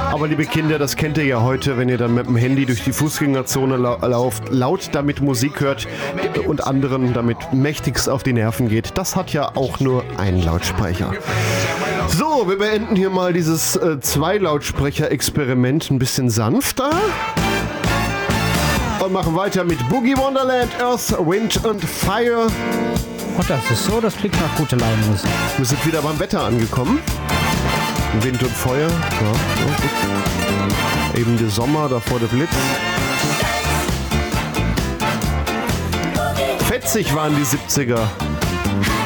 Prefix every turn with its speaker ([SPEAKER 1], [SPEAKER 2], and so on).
[SPEAKER 1] Aber liebe Kinder, das kennt ihr ja heute, wenn ihr dann mit dem Handy durch die Fußgängerzone lauft, laut damit Musik hört und anderen damit mächtigst auf die Nerven geht. Das hat ja auch nur einen Lautsprecher. So, wir beenden hier mal dieses Zwei-Lautsprecher-Experiment ein bisschen sanfter. Und machen weiter mit Boogie Wonderland, Earth, Wind und Fire.
[SPEAKER 2] Und das ist so, das klingt nach gute Laune Musik.
[SPEAKER 1] Wir sind wieder beim Wetter angekommen. Wind und Feuer. Ja, gut. Eben der Sommer, davor der Blitz. Fetzig waren die 70er.